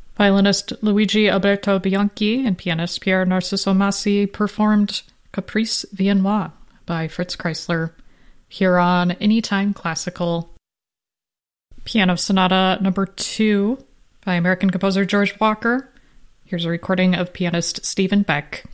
Violinist Luigi Alberto Bianchi and pianist Pier Narciso Massi performed Caprice Viennois by Fritz Kreisler here on Anytime Classical. Piano Sonata Number 2 by American composer George Walker. Here's a recording of pianist Stephen Beck.